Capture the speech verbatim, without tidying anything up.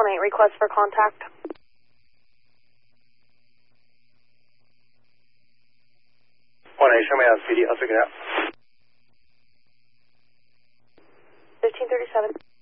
one eight, request for contact. one eight, show me out, Speedy. I'll figure it out. fifteen thirty-seven.